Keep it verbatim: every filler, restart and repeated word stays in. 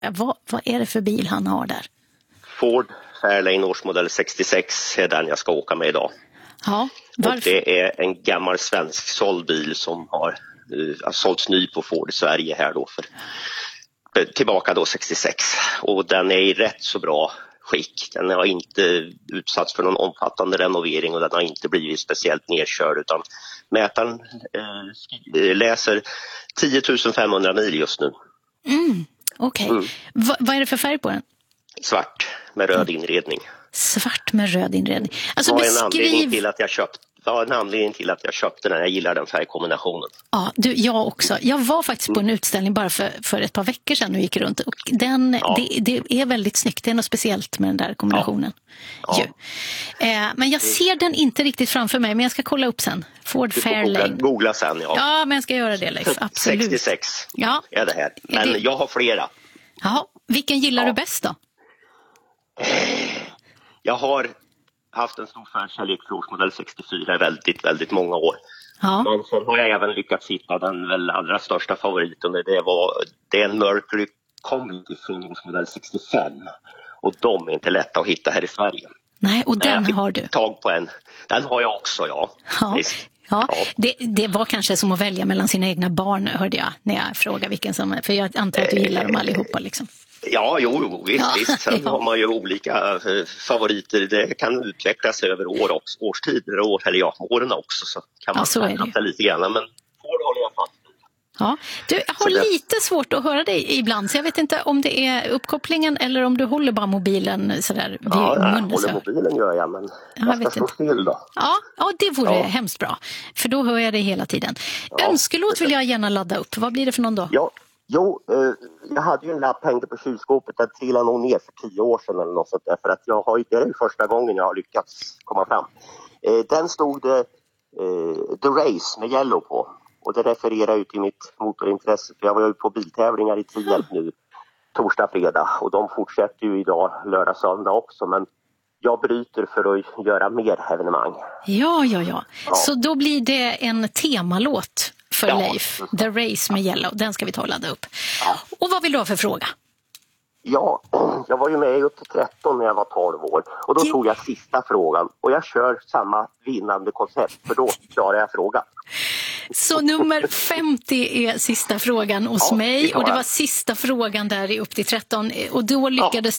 Vad, vad är det för bil han har där? Ford Fairlane årsmodell sextiosex är den jag ska åka med idag. Ja, och det är en gammal svensk såld bil som har uh, sålts ny på Ford i Sverige här då för tillbaka då sextiosex, och den är i rätt så bra skick. Den har inte utsatts för någon omfattande renovering och den har inte blivit speciellt nedkörd, utan mätaren eh, läser tio tusen femhundra mil just nu. Mm, okej. Okay. Mm. Va, vad är det för färg på den? Svart med röd inredning. Svart med röd inredning. Alltså, vad är beskriv... en anledning till att jag köpt var en anledning till att jag köpte den. Jag gillar den färgkombinationen. Ja, du, jag också. Jag var faktiskt på en utställning bara för, för ett par veckor sedan och gick runt. Och den, ja. det, det är väldigt snyggt. Det är något speciellt med den där kombinationen. Ja. Ja. Eh, men jag ser den inte riktigt framför mig, men jag ska kolla upp sen. Ford Fairlane. Googla, googla sen, ja. Ja, men jag ska göra det, Leif. Absolut. sextiosex ja. är det här. Men är det... jag har flera. Ja, vilken gillar ja. du bäst då? Jag har haft en stor fankärlek för årsmodell sextiofyra i väldigt, väldigt många år. Ja. Men sen har jag även lyckats hitta den väl allra största favoriten. Det, var, det är en Mercury Comedy från årsmodell sextiofem. Och de är inte lätta att hitta här i Sverige. Nej, och den har du. Tag på en. Den har jag också, ja. Ja. Ja, ja. Det, det var kanske som att välja mellan sina egna barn, hörde jag när jag frågade vilken som... För jag antar att du gillar dem allihopa liksom. Ja, jo, jo visst, ja, visst. Sen ja. har man ju olika favoriter. Det kan utvecklas över år och årstider och år, eller ja, åren också. Så kan man ja, ändra lite grann, men Ford håller jag fast. Ja. Du, jag har det... lite svårt att höra dig ibland, så jag vet inte om det är uppkopplingen eller om du håller bara mobilen sådär vid ja, munnen. Ja, håller mobilen gör jag, men ja, jag ska stå still då. Ja, ja det vore ja. hemskt bra, för då hör jag dig hela tiden. Ja, önskelåt vill jag gärna ladda upp. Vad blir det för någon då? Ja. Jo, eh, jag hade ju en lapp hängde på kylskåpet. Den trillade nog ner för tio år sedan eller något sånt där. För att jag har, det är ju första gången jag har lyckats komma fram. Eh, den stod det eh, The Race med Yellow på. Och det refererar ju till mitt motorintresse. För jag var ju på biltävlingar i Tierp nu torsdag, fredag. Och de fortsätter ju idag lördag, söndag också. Men jag bryter för att göra mer evenemang. Ja, ja, ja. ja. Så då blir det en temalåt för ja, Leif, The Race med Yellow. Den ska vi ta och ladda upp. Ja. Och vad vill du ha för fråga? Ja, jag var ju med upp till tretton när jag var tolv år. Och då ja. tog jag sista frågan. Och jag kör samma vinnande koncept, för då klarar jag frågan. Så nummer femtio är sista frågan hos ja, mig. Och det var sista frågan där i upp till tretton. Och då lyckades